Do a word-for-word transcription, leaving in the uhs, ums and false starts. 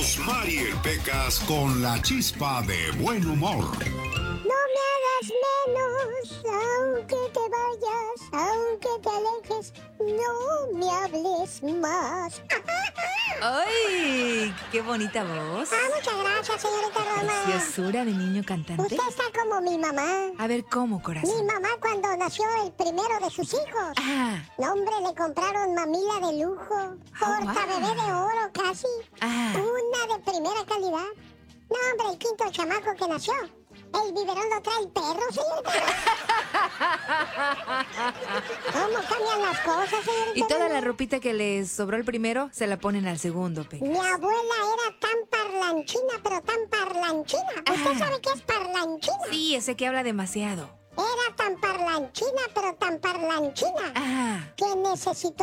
Mariel Pecas con la chispa de buen humor. No me hagas menos, aunque te vayas, aunque te alejes, no me hables más. ¡Ay! ¡Qué bonita voz! Ah, muchas gracias, señorita Roma. Preciosura de niño cantante. Usted está como mi mamá. A ver, ¿cómo, Mi corazón? mamá cuando nació el primero de sus hijos. Ah, No, hombre, le compraron mamila de lujo. Porta wow. bebé de oro casi. ah. Una de primera calidad. No, hombre, el quinto chamaco que nació. El biberón lo trae el perro, señorita. ¿Cómo cambian las cosas, señorita? Y toda la ropita que les sobró el primero, se la ponen al segundo, Pecas. Mi abuela era tan parlanchina, pero tan parlanchina. ¿Usted Ah. sabe qué es parlanchina? Sí, ese que habla demasiado. Era tan parlanchina, pero tan parlanchina, Ah. que necesitó